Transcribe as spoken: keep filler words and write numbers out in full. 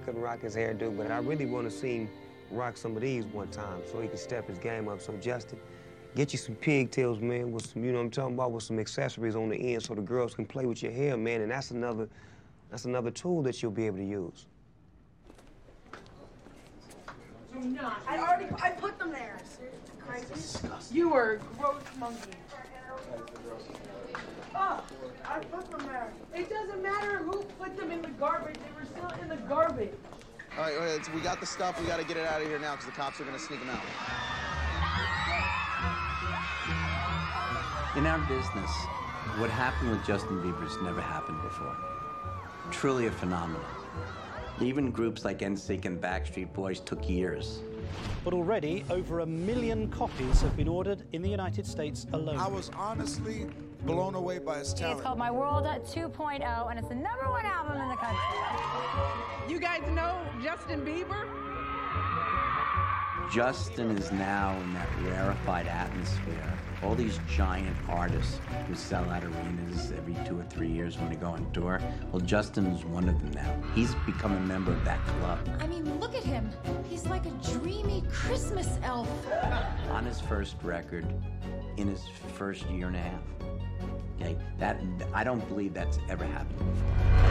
couldn't rock his hairdo, but I really want to see him rock some of these one time so he can step his game up. So, Justin, get you some pigtails, man, with some, you know what I'm talking about, with some accessories on the end so the girls can play with your hair, man, and that's another, that's another tool that you'll be able to use. Do not. I already, I put them there. Crazy. You are a gross monkey. Oh, I put them there. It doesn't matter who put them in the garbage. They were still in the garbage. All right, all right, so we got the stuff. We got to get it out of here now because the cops are going to sneak them out. In our business, what happened with Justin Bieber's never happened before. Truly a phenomenon. Even groups like N Sync and Backstreet Boys took years. But already, over a million copies have been ordered in the United States alone. I was honestly blown away by his talent. It's called My World two point oh, and it's the number one album in the country. You guys know Justin Bieber? Justin is now in that rarefied atmosphere. All these giant artists who sell out arenas every two or three years when they go on tour. Well, Justin is one of them now. He's become a member of that club. I mean, look at him. He's like a dreamy Christmas elf. On his first record, in his first year and a half. Okay, that I don't believe that's ever happened before.